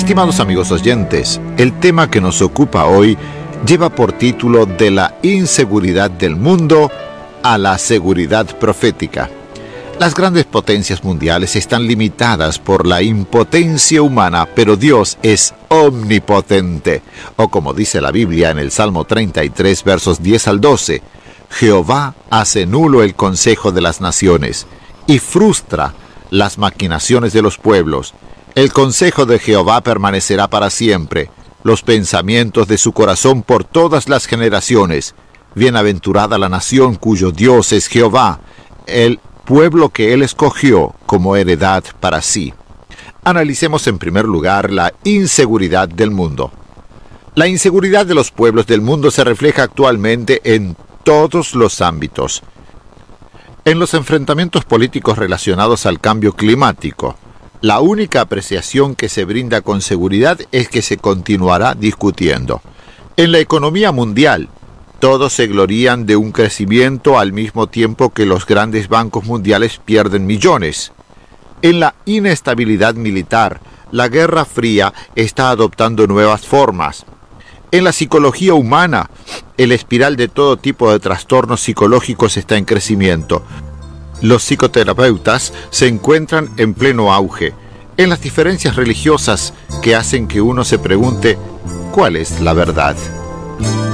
Estimados amigos oyentes, el tema que nos ocupa hoy lleva por título De la inseguridad del mundo a la seguridad profética. Las grandes potencias mundiales están limitadas por la impotencia humana, pero Dios es omnipotente. O como dice la Biblia en el Salmo 33, versos 10 al 12, Jehová hace nulo el consejo de las naciones y frustra las maquinaciones de los pueblos. El consejo de Jehová permanecerá para siempre, los pensamientos de su corazón por todas las generaciones. Bienaventurada la nación cuyo Dios es Jehová, el pueblo que él escogió como heredad para sí. Analicemos en primer lugar la inseguridad del mundo. La inseguridad de los pueblos del mundo se refleja actualmente en todos los ámbitos. En los enfrentamientos políticos relacionados al cambio climático, la única apreciación que se brinda con seguridad es que se continuará discutiendo. En la economía mundial, todos se glorían de un crecimiento al mismo tiempo que los grandes bancos mundiales pierden millones. En la inestabilidad militar, la Guerra Fría está adoptando nuevas formas. En la psicología humana, el espiral de todo tipo de trastornos psicológicos está en crecimiento. Los psicoterapeutas se encuentran en pleno auge. En las diferencias religiosas que hacen que uno se pregunte, ¿cuál es la verdad?